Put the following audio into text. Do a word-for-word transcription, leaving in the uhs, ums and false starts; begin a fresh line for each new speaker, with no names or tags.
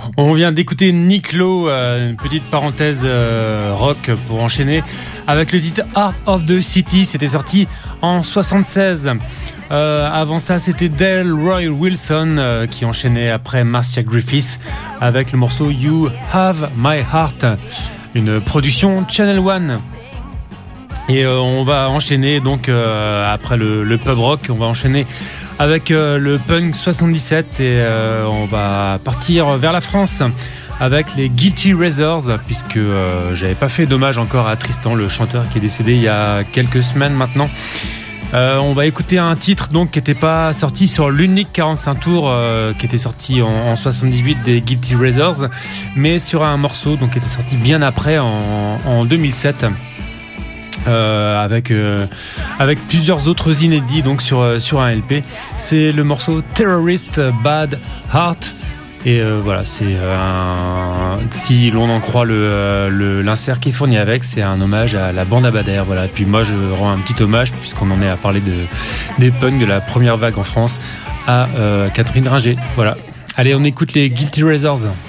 On vient d'écouter Nick Lowe, euh, une petite parenthèse euh, rock pour enchaîner avec le titre Heart of the City. C'était sorti en soixante-seize. Euh, avant ça, c'était Delroy Wilson euh, qui enchaînait après Marcia Griffiths avec le morceau You Have My Heart, une production Channel One. Et euh, on va enchaîner donc euh, après le, le pub rock, on va enchaîner avec euh, le punk soixante-dix-sept et euh, on va partir vers la France avec les Guilty Razors, puisque euh, j'avais pas fait d'hommage encore à Tristan, le chanteur qui est décédé il y a quelques semaines maintenant. Euh, on va écouter un titre donc qui n'était pas sorti sur l'unique quarante-cinq tours euh, qui était sorti en, en soixante-dix-huit des Guilty Razors, mais sur un morceau donc qui était sorti bien après en, en deux mille sept. Euh, avec euh, avec plusieurs autres inédits donc sur euh, sur un L P. C'est le morceau Terrorist Bad Heart et euh, voilà, c'est euh, un, si l'on en croit le, euh, le l'insert qui est fourni avec, c'est un hommage à la bande Abadère. Voilà. Et puis moi je rends un petit hommage, puisqu'on en est à parler de des punks de la première vague en France, à euh, Catherine Ringer. Voilà. Allez, on écoute les Guilty Razors.